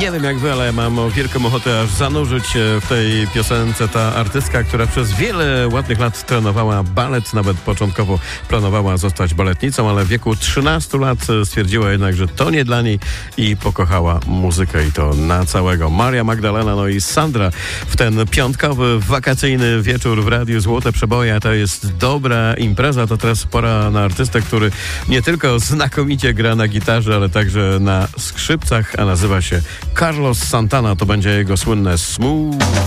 Nie wiem jak wy, ale mam wielką ochotę aż zanurzyć się w tej piosence. Ta artystka, która przez wiele ładnych lat trenowała balet, nawet początkowo planowała zostać baletnicą, ale w wieku 13 lat stwierdziła jednak, że to nie dla niej i pokochała muzykę i to na całego. Maria Magdalena, no i Sandra w ten piątkowy, wakacyjny wieczór w Radiu Złote Przeboje. To jest dobra impreza. To teraz pora na artystę, który nie tylko znakomicie gra na gitarze, ale także na skrzypcach, a nazywa się Carlos Santana. To będzie jego słynne Smooth.